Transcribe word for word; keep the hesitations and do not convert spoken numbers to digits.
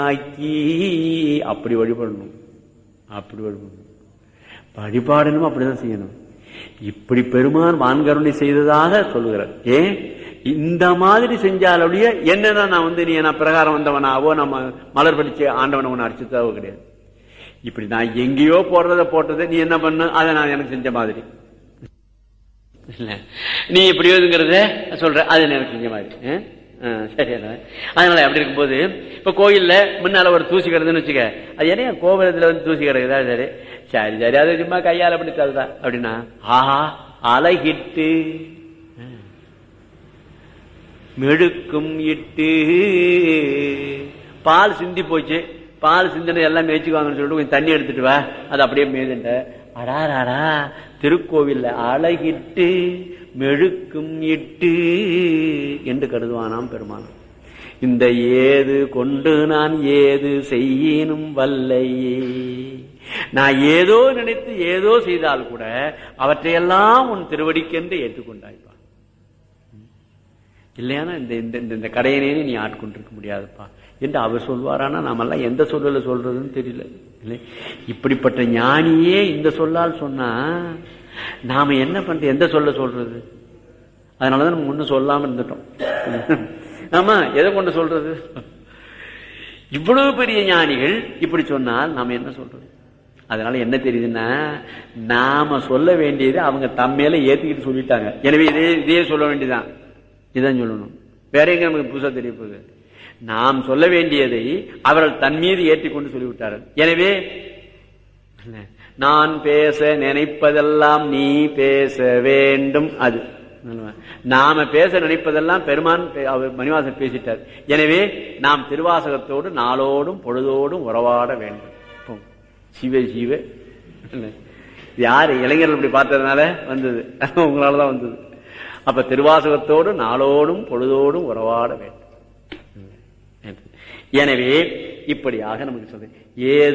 ஆக்கி அப்படி வழிபடணும். அப்படி வழிபடணும். வழிபாடணும் அப்படிதான் செய்யணும். இப்படி பெருமான் வான்கருணை செய்ததாக சொல்லுகிறார். ஏன் இந்த மாதிரி செஞ்சாலுடைய என்னதான் நான் வந்து நீ நான் பிரகாரம் வந்தவனாவோ நம்ம மலர் படிச்சு ஆண்டவன உன்னை அடிச்சுதாவோ கிடையாது. இப்படி நான் எங்கேயோ போடுறத போட்டதை நீ என்ன பண்ண அதை நான் எனக்கு செஞ்ச மாதிரி இல்ல, நீ இப்படி எழுதுங்கிறத சொல்ற அது எனக்கு செஞ்ச மாதிரி. சரியான அதனால அப்படி இருக்கும்போது இப்ப கோயில்ல முன்னால ஒரு தூசி கிடக்குதுன்னு வச்சுக்க, அது என்ன கோவிலத்துல வந்து தூசி கிடக்குதா, சரி சரி சரி அது சும்மா கையால் அப்படி தள்ளுதான் அப்படின்னா ஆஹா அழகிட்டு மெழுக்கும் இட்டு பால் சிந்தி போச்சு, பால் சிந்தின எல்லாம் மேய்ச்சிக்குவாங்கன்னு சொல்லிட்டு கொஞ்சம் தண்ணி எடுத்துட்டு வா, அது அப்படியே மேய்துட்ட அடாராடா திருக்கோவில்ல அழகிட்டு மெழுக்கும் இட்டு என்று கருதுவானாம் பெருமானம். இந்த ஏது கொண்டு நான் ஏது செய்யினும் வல்லையே, நான் ஏதோ நினைத்து ஏதோ செய்தால் கூட அவற்றையெல்லாம் உன் திருவடிக்கென்று ஏற்றுக்கொண்டாய்ப்பா. இல்லையானா இந்த இந்த கடையனே நீ ஆட்கொண்டிருக்க முடியாதுப்பா என்று அவர் சொல்வாரானா நாமெல்லாம் எந்த சொல்லல சொல்றதுன்னு தெரியல. இல்லை இப்படிப்பட்ட ஞானியே இந்த சொல்லால் சொன்னா நாம என்ன பண்றது, எந்த சொல்ல சொல்றது? அதனாலதான் நம்ம ஒன்னும் சொல்லாம இருந்துட்டோம். ஆமா எதை கொண்டு சொல்றது? இவ்வளவு பெரிய ஞானிகள் இப்படி சொன்னால் நாம என்ன சொல்றது? அதனால என்ன தெரியுதுன்னா நாம சொல்ல வேண்டியது அவங்க தம்மேல ஏத்திக்கிட்டு சொல்லிட்டாங்க. எனவே இதே இதே சொல்ல வேண்டியதான், இதான் சொல்லணும். வேற எங்க நமக்கு புதுசா தெரிய போகுது? நாம் சொல்ல வேண்டியதை அவர்கள் தன் மீது ஏற்றிக்கொண்டு சொல்லிவிட்டார்கள். எனவே நான் பேச நினைப்பதெல்லாம் நீ பேச வேண்டும். அது நாம பேச நினைப்பதெல்லாம் பெருமான் அவர் மணிவாசன் பேசிட்டார். எனவே நாம் திருவாசகத்தோடு நாளோடும் பொழுதோடும் உறவாட வேண்டும். சிவ சிவ யாரு இளைஞர்கள் இப்படி பார்த்ததுனால வந்தது, உங்களாலதான் வந்தது. அப்ப திருவாசகத்தோடு நாளோடும் பொழுதோடும் உறவாட வேண்டும். எனவே இப்படியாக நமக்கு சொல்றேன். ஏது